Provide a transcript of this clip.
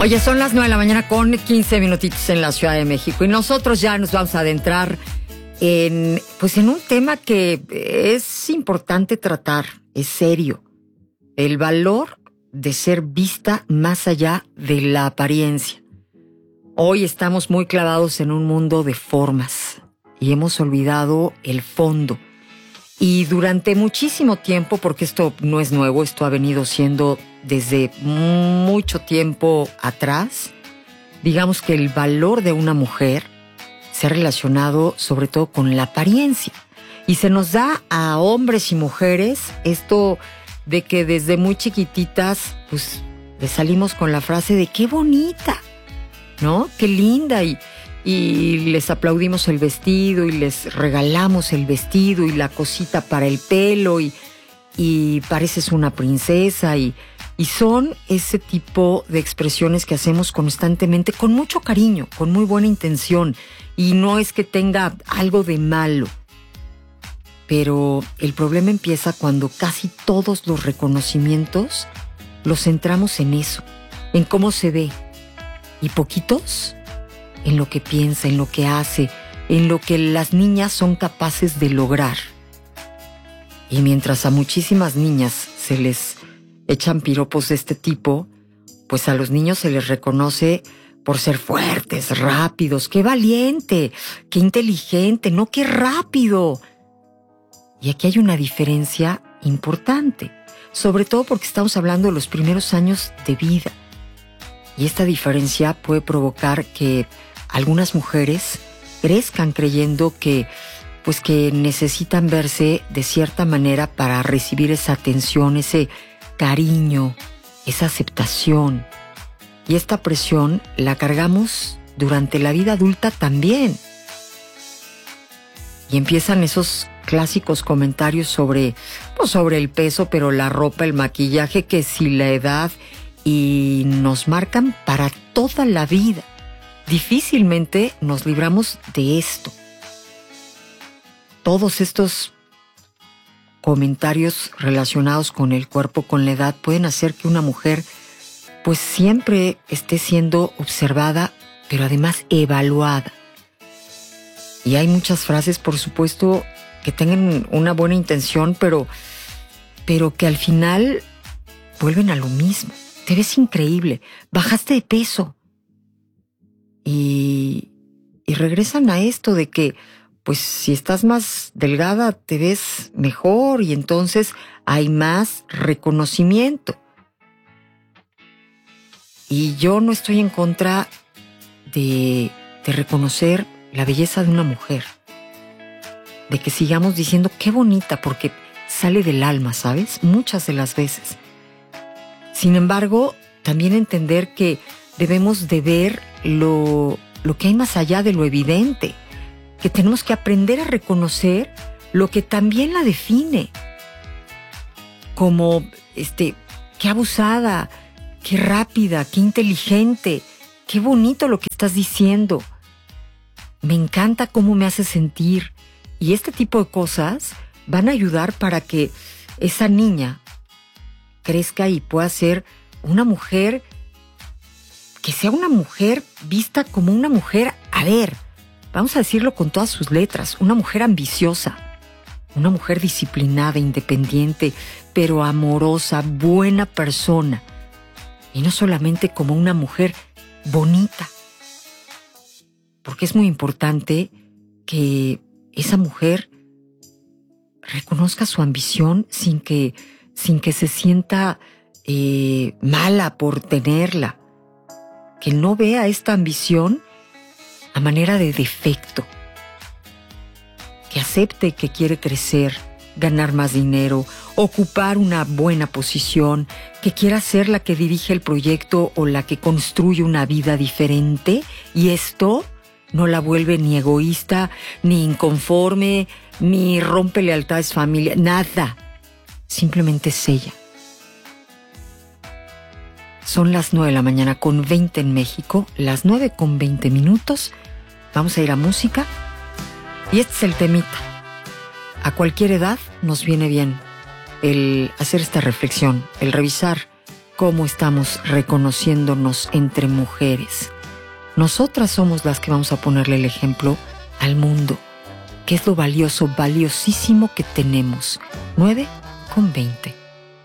Oye, son las 9 de la mañana con 15 minutitos en la Ciudad de México y nosotros ya nos vamos a adentrar en un tema que es importante tratar, es serio. El valor de ser vista más allá de la apariencia. Hoy estamos muy clavados en un mundo de formas y hemos olvidado el fondo. Y durante muchísimo tiempo, porque esto no es nuevo, esto ha venido siendo desde mucho tiempo atrás, digamos que el valor de una mujer se ha relacionado sobre todo con la apariencia. Y se nos da a hombres y mujeres esto de que desde muy chiquititas, pues, les salimos con la frase de qué bonita, ¿no? Qué linda, y les aplaudimos el vestido y les regalamos el vestido y la cosita para el pelo y pareces una princesa y son ese tipo de expresiones que hacemos constantemente con mucho cariño, con muy buena intención, y no es que tenga algo de malo. Pero el problema empieza cuando casi todos los reconocimientos los centramos en eso, en cómo se ve, y poquitos en lo que piensa, en lo que hace, en lo que las niñas son capaces de lograr. Y mientras a muchísimas niñas se les echan piropos de este tipo, pues a los niños se les reconoce por ser fuertes, rápidos, qué valiente, qué inteligente, no, qué rápido. Y aquí hay una diferencia importante, sobre todo porque estamos hablando de los primeros años de vida. Y esta diferencia puede provocar que algunas mujeres crezcan creyendo que necesitan verse de cierta manera para recibir esa atención, ese cariño, esa aceptación. Y esta presión la cargamos durante la vida adulta también. Y empiezan esos clásicos comentarios sobre el peso, pero la ropa, el maquillaje, que si la edad, y nos marcan para toda la vida. Difícilmente nos libramos de esto. Todos estos comentarios relacionados con el cuerpo, con la edad, pueden hacer que una mujer pues siempre esté siendo observada, pero además evaluada. Y hay muchas frases, por supuesto, que tengan una buena intención, pero que al final vuelven a lo mismo. Te ves increíble, bajaste de peso. Y regresan a esto de que, pues, si estás más delgada, te ves mejor y entonces hay más reconocimiento. Y yo no estoy en contra de reconocer la belleza de una mujer. De que sigamos diciendo qué bonita, porque sale del alma, ¿sabes? Muchas de las veces. Sin embargo, también entender que debemos de ver lo que hay más allá de lo evidente, que tenemos que aprender a reconocer lo que también la define, como qué abusada, qué rápida, qué inteligente, qué bonito lo que estás diciendo, me encanta cómo me hace sentir. Y este tipo de cosas van a ayudar para que esa niña crezca y pueda ser una mujer, que sea una mujer vista como una mujer, vamos a decirlo con todas sus letras, una mujer ambiciosa, una mujer disciplinada, independiente, pero amorosa, buena persona. Y no solamente como una mujer bonita. Porque es muy importante que esa mujer reconozca su ambición sin que se sienta mala por tenerla. Que no vea esta ambición a manera de defecto. Que acepte que quiere crecer, ganar más dinero, ocupar una buena posición, que quiera ser la que dirige el proyecto o la que construye una vida diferente, y esto no la vuelve ni egoísta, ni inconforme, ni rompe lealtades familiares, nada. Simplemente es ella. Son las 9 de la mañana con 20 en México, las 9 con 20 minutos. Vamos a ir a música. Y este es el temita. A cualquier edad nos viene bien el hacer esta reflexión, el revisar cómo estamos reconociéndonos entre mujeres. Nosotras somos las que vamos a ponerle el ejemplo al mundo, que es lo valioso, valiosísimo que tenemos. 9:20.